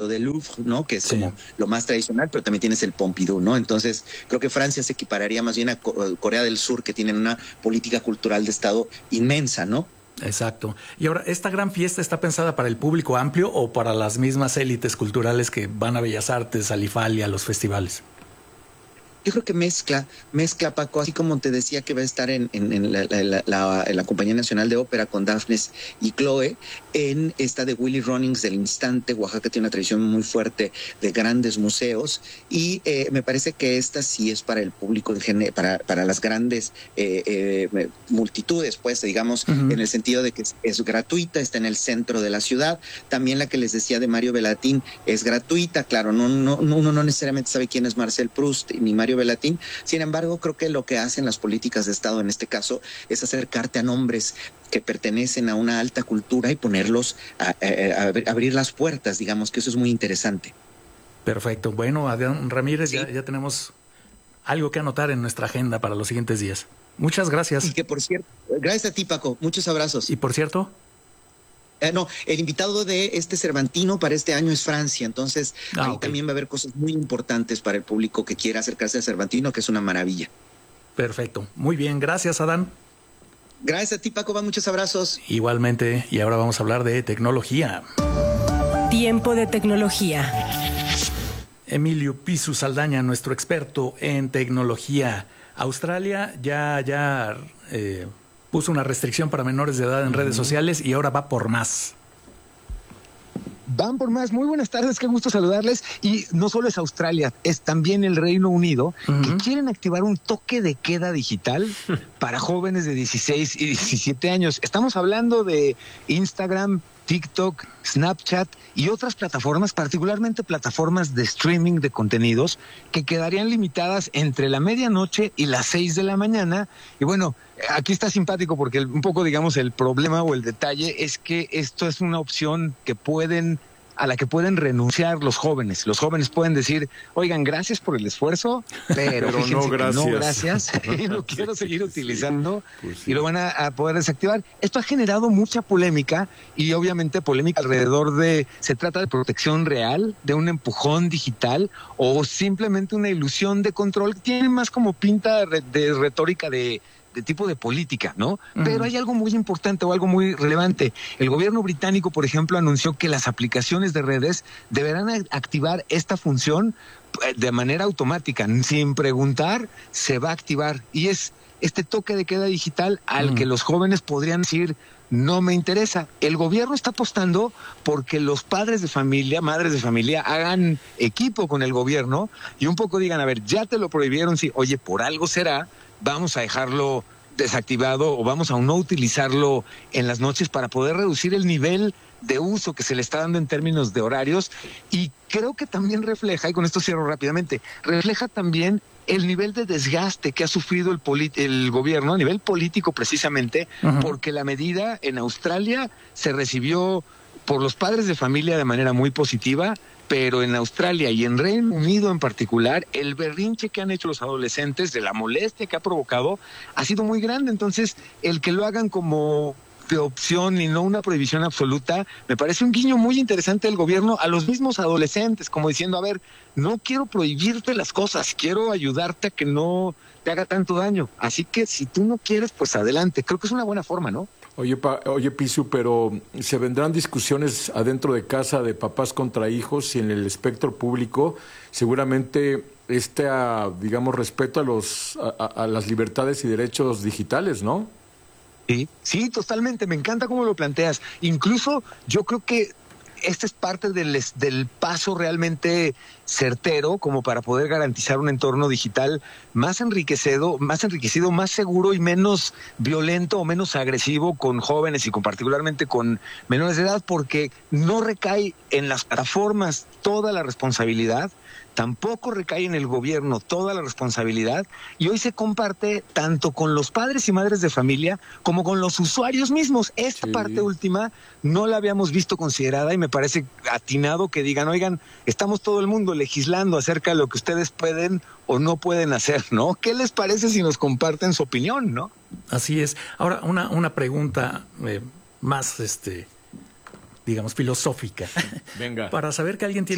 del Louvre, ¿no? Que es Sí. como lo más tradicional, pero también tienes el Pompidou, ¿no? Entonces, creo que Francia se equipararía más bien a Corea del Sur, que tienen una política cultural de Estado inmensa, ¿no? Exacto. Y ahora, ¿esta gran fiesta está pensada para el público amplio o para las mismas élites culturales que van a Bellas Artes, al IFAL y a los festivales? Yo creo que mezcla, Paco, así como te decía que va a estar en la Compañía Nacional de Ópera con Daphnes y Chloe, en esta de Willy Ronings del Instante. Oaxaca tiene una tradición muy fuerte de grandes museos y me parece que esta sí es para el público en general, para las grandes multitudes, pues, digamos, en el sentido de que es gratuita, está en el centro de la ciudad. También la que les decía de Mario Bellatín es gratuita, claro, uno no necesariamente sabe quién es Marcel Proust ni Mario Bellatín. Sin embargo, creo que lo que hacen las políticas de Estado en este caso es acercarte a nombres que pertenecen a una alta cultura y ponerlos a abrir las puertas, digamos que eso es muy interesante. Perfecto. Bueno, Adrián Ramírez, Sí. ya tenemos algo que anotar en nuestra agenda para los siguientes días. Muchas gracias. Y que por cierto, gracias a ti, Paco, muchos abrazos. Y por cierto, No, el invitado de este Cervantino para este año es Francia, entonces ahí ok. también va a haber cosas muy importantes para el público que quiera acercarse a Cervantino, que es una maravilla. Perfecto. Muy bien, gracias, Adán. Gracias a ti, Paco, va, muchos abrazos. Igualmente, y ahora vamos a hablar de tecnología. Tiempo de tecnología. Emilio Pisu Saldaña, nuestro experto en tecnología. Australia ya puso una restricción para menores de edad en redes sociales y ahora va por más. Van por más. Muy buenas tardes, qué gusto saludarles. Y no solo es Australia, es también el Reino Unido, que quieren activar un toque de queda digital para jóvenes de 16 y 17 años. Estamos hablando de Instagram, TikTok, Snapchat y otras plataformas, particularmente plataformas de streaming de contenidos, que quedarían limitadas entre la medianoche y las 6 de la mañana. Y bueno, aquí está simpático porque un poco, digamos, el problema o el detalle es que esto es una opción a la que pueden renunciar los jóvenes. Los jóvenes pueden decir, oigan, gracias por el esfuerzo, pero fíjense no, que gracias. no, gracias, y lo quiero seguir utilizando, Pues sí. y lo van a poder desactivar. Esto ha generado mucha polémica, y obviamente polémica alrededor se trata de protección real, de un empujón digital, o simplemente una ilusión de control. Tiene más como pinta de retórica de tipo de política, ¿no? Pero hay algo muy importante o algo muy relevante. El gobierno británico, por ejemplo, anunció que las aplicaciones de redes deberán activar esta función de manera automática, sin preguntar, se va a activar. Y es este toque de queda digital al que los jóvenes podrían decir, no me interesa. El gobierno está apostando porque los padres de familia, madres de familia, hagan equipo con el gobierno y un poco digan, a ver, ya te lo prohibieron, sí, oye, por algo será, vamos a dejarlo desactivado o vamos a no utilizarlo en las noches para poder reducir el nivel de uso que se le está dando en términos de horarios. Y creo que también refleja, y con esto cierro rápidamente, refleja también el nivel de desgaste que ha sufrido el gobierno a nivel político precisamente, porque la medida en Australia se recibió por los padres de familia de manera muy positiva, pero en Australia y en Reino Unido en particular, el berrinche que han hecho los adolescentes, de la molestia que ha provocado, ha sido muy grande. Entonces, el que lo hagan como de opción y no una prohibición absoluta, me parece un guiño muy interesante del gobierno a los mismos adolescentes, como diciendo, a ver, no quiero prohibirte las cosas, quiero ayudarte a que no te haga tanto daño. Así que si tú no quieres, pues adelante. Creo que es una buena forma, ¿no? Oye, Pisu, pero ¿se vendrán discusiones adentro de casa de papás contra hijos y en el espectro público? Seguramente digamos, respeto a las libertades y derechos digitales, ¿no? Sí, totalmente. Me encanta cómo lo planteas. Incluso yo creo que este es parte del paso realmente certero como para poder garantizar un entorno digital más enriquecido, más seguro y menos violento o menos agresivo con jóvenes y particularmente con menores de edad, porque no recae en las plataformas toda la responsabilidad, tampoco recae en el gobierno toda la responsabilidad, y hoy se comparte tanto con los padres y madres de familia como con los usuarios mismos. Esta parte última no la habíamos visto considerada y me parece atinado que digan, oigan, estamos todo el mundo legislando acerca de lo que ustedes pueden o no pueden hacer, ¿no? ¿Qué les parece si nos comparten su opinión, no? Así es. Ahora, una pregunta más, digamos, filosófica. Venga. Para saber que alguien tiene